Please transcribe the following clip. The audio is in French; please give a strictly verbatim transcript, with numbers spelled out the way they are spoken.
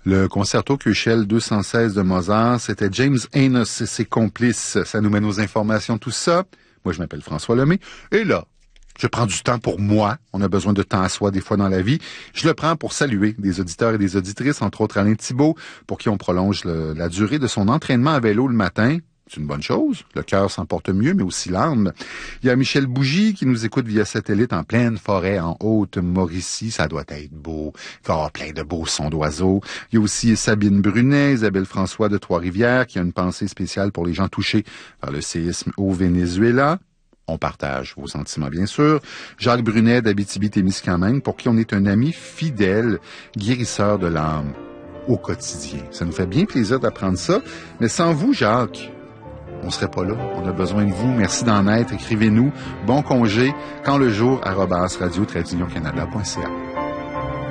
Le concerto Köchel deux cent seize de Mozart, c'était James Enos et ses complices. Ça nous mène aux informations, tout ça. Moi, je m'appelle François Lemay. Et là, je prends du temps pour moi. On a besoin de temps à soi des fois dans la vie. Je le prends pour saluer des auditeurs et des auditrices, entre autres Alain Thibault, pour qui on prolonge le, la durée de son entraînement à vélo le matin. C'est une bonne chose. Le cœur s'en porte mieux, mais aussi l'âme. Il y a Michel Bougie qui nous écoute via satellite en pleine forêt en Haute-Mauricie. Ça doit être beau. Il va y avoir plein de beaux sons d'oiseaux. Il y a aussi Sabine Brunet, Isabelle François de Trois-Rivières qui a une pensée spéciale pour les gens touchés par le séisme au Venezuela. On partage vos sentiments, bien sûr. Jacques Brunet d'Abitibi-Témiscamingue, pour qui on est un ami fidèle, guérisseur de l'âme au quotidien. Ça nous fait bien plaisir d'apprendre ça. Mais sans vous, Jacques, on serait pas là. On a besoin de vous. Merci d'en être. Écrivez-nous. Bon congé. Quand le jour, arobase radio tiret union canada point c a.